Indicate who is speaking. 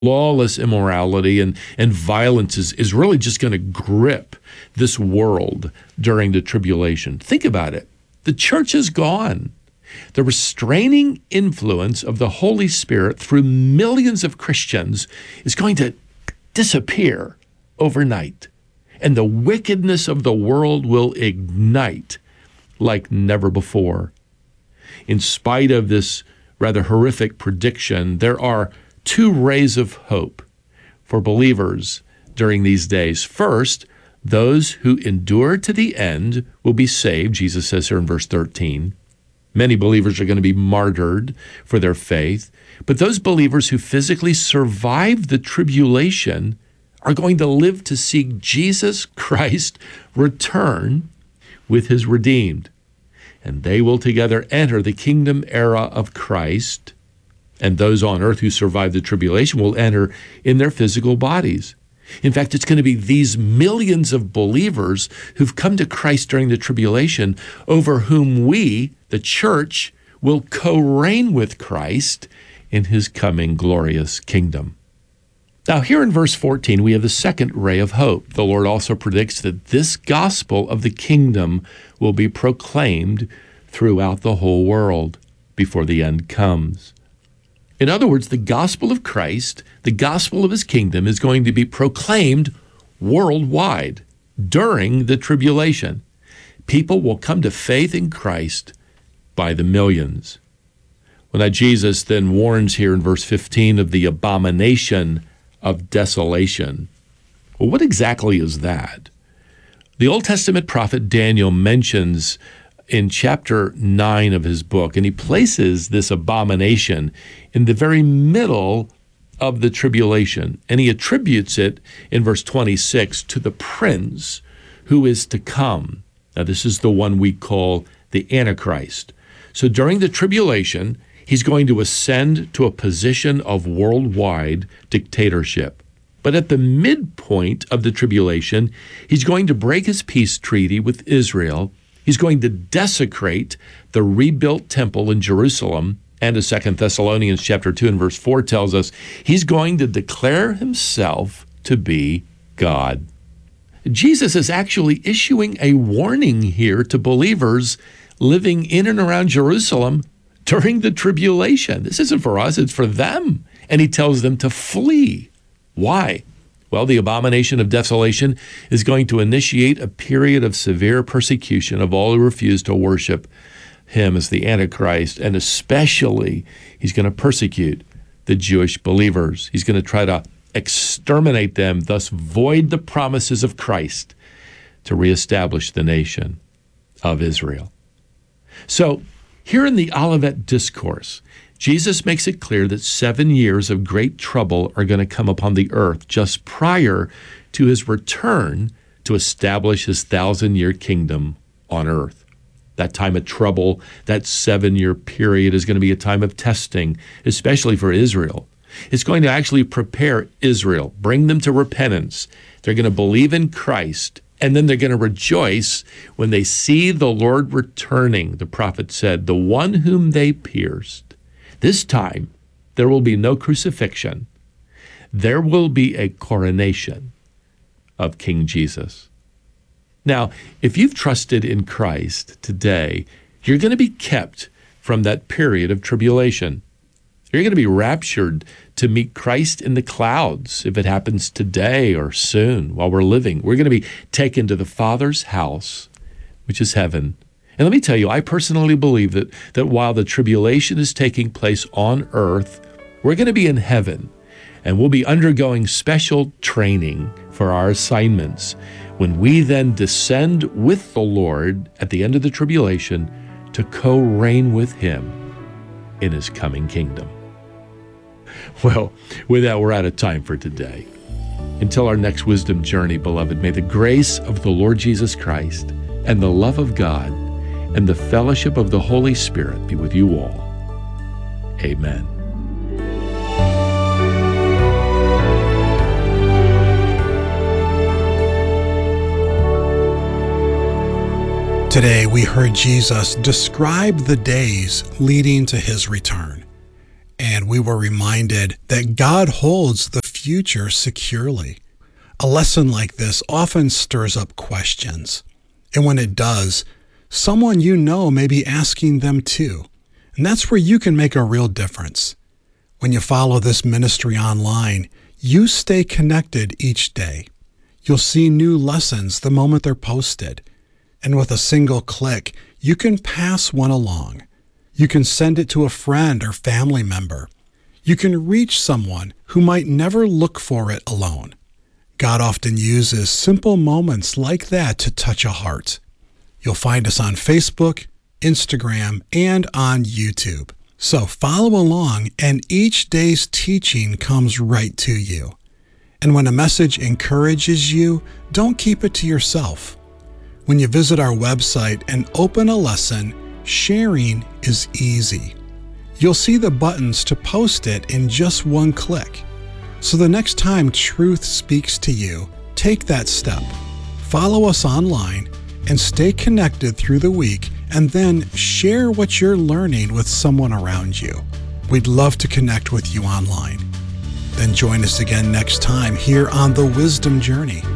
Speaker 1: lawless immorality and violence is really just going to grip this world during the tribulation. Think about it. The church is gone. The restraining influence of the Holy Spirit through millions of Christians is going to disappear overnight, and the wickedness of the world will ignite like never before. In spite of this rather horrific prediction, there are two rays of hope for believers during these days. First, those who endure to the end will be saved, Jesus says here in verse 13. Many believers are going to be martyred for their faith, but those believers who physically survive the tribulation are going to live to see Jesus Christ return with his redeemed. And they will together enter the kingdom era of Christ, and those on earth who survive the tribulation will enter in their physical bodies. In fact, it's going to be these millions of believers who've come to Christ during the tribulation over whom we, the church, will co-reign with Christ in his coming glorious kingdom. Now, here in verse 14, we have the second ray of hope. The Lord also predicts that this gospel of the kingdom will be proclaimed throughout the whole world before the end comes. In other words, the gospel of Christ, the gospel of his kingdom, is going to be proclaimed worldwide during the tribulation. People will come to faith in Christ by the millions. Well, now Jesus then warns here in verse 15 of the abomination of desolation. Well, what exactly is that? The Old Testament prophet Daniel mentions in chapter 9 of his book, and he places this abomination in the very middle of the tribulation, and he attributes it in verse 26 to the prince who is to come. Now, this is the one we call the Antichrist. So during the tribulation, he's going to ascend to a position of worldwide dictatorship. But at the midpoint of the tribulation, he's going to break his peace treaty with Israel. He's going to desecrate the rebuilt temple in Jerusalem. And as 2 Thessalonians chapter 2 and verse 4 tells us, he's going to declare himself to be God. Jesus is actually issuing a warning here to believers living in and around Jerusalem during the tribulation. This isn't for us, it's for them. And he tells them to flee. Why? Well, the abomination of desolation is going to initiate a period of severe persecution of all who refuse to worship him as the Antichrist, and especially he's going to persecute the Jewish believers. He's going to try to exterminate them, thus void the promises of Christ to reestablish the nation of Israel. So, here in the Olivet Discourse, Jesus makes it clear that 7 years of great trouble are going to come upon the earth just prior to his return to establish his 1,000-year kingdom on earth. That time of trouble, that 7-year period, is going to be a time of testing, especially for Israel. It's going to actually prepare Israel, bring them to repentance. They're going to believe in Christ, and then they're going to rejoice when they see the Lord returning. The prophet said, the one whom they pierced. This time, there will be no crucifixion. There will be a coronation of King Jesus. Now, if you've trusted in Christ today, you're going to be kept from that period of tribulation. You're going to be raptured to meet Christ in the clouds if it happens today or soon while we're living. We're going to be taken to the Father's house, which is heaven. And let me tell you, I personally believe that while the tribulation is taking place on earth, we're going to be in heaven, and we'll be undergoing special training for our assignments when we then descend with the Lord at the end of the tribulation to co-reign with him in his coming kingdom. Well, with that, we're out of time for today. Until our next wisdom journey, beloved, may the grace of the Lord Jesus Christ and the love of God and the fellowship of the Holy Spirit be with you all. Amen.
Speaker 2: Today we heard Jesus describe the days leading to his return. and we were reminded that God holds the future securely. A lesson like this often stirs up questions. And when it does, someone you know may be asking them too. And that's where you can make a real difference. When you follow this ministry online, you stay connected each day. You'll see new lessons the moment they're posted. And with a single click, you can pass one along. You can send it to a friend or family member. You can reach someone who might never look for it alone. God often uses simple moments like that to touch a heart. You'll find us on Facebook, Instagram, and on YouTube. So follow along, and each day's teaching comes right to you. And when a message encourages you, don't keep it to yourself. When you visit our website and open a lesson, sharing is easy. You'll see the buttons to post it in just one click. So the next time truth speaks to you, take that step. Follow us online and stay connected through the week, and then share what you're learning with someone around you. We'd love to connect with you online. Then join us again next time here on The Wisdom Journey.